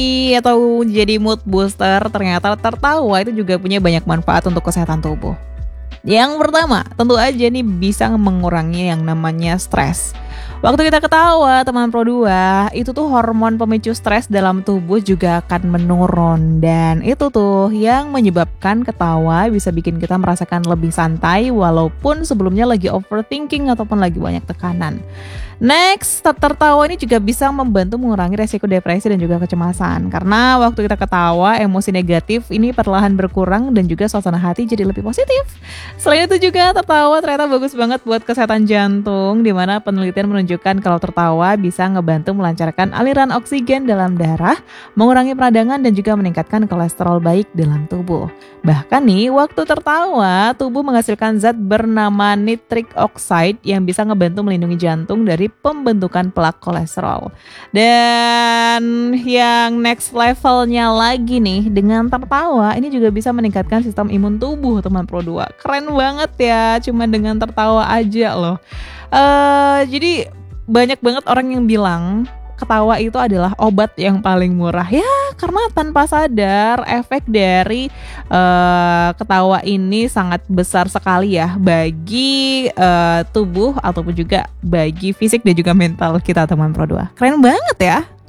atau jadi mood booster, ternyata tertawa itu juga punya banyak manfaat untuk kesehatan tubuh. Yang pertama, tentu aja nih bisa mengurangi yang namanya stres. Waktu kita ketawa, teman Pro 2, itu tuh hormon pemicu stres dalam tubuh juga akan menurun. Dan itu tuh yang menyebabkan ketawa bisa bikin kita merasakan lebih santai walaupun sebelumnya lagi overthinking ataupun lagi banyak tekanan. Next, tertawa ini juga bisa membantu mengurangi resiko depresi dan juga kecemasan. Karena waktu kita ketawa, emosi negatif ini perlahan berkurang dan juga suasana hati jadi lebih positif. Selain itu juga tertawa ternyata bagus banget buat kesehatan jantung, di mana penelitian menunjukkan kalau tertawa bisa ngebantu melancarkan aliran oksigen dalam darah, mengurangi peradangan dan juga meningkatkan kolesterol baik dalam tubuh. Bahkan nih, waktu tertawa, tubuh menghasilkan zat bernama nitric oxide yang bisa ngebantu melindungi jantung dari pembentukan plak kolesterol. Dan yang next levelnya lagi nih, dengan tertawa ini juga bisa meningkatkan sistem imun tubuh teman Pro 2. Keren banget ya, cuma dengan tertawa aja loh. Jadi banyak banget orang yang bilang ketawa itu adalah obat yang paling murah ya, karena tanpa sadar efek dari ketawa ini sangat besar sekali ya bagi tubuh ataupun juga bagi fisik dan juga mental kita teman Pro 2. Keren banget ya.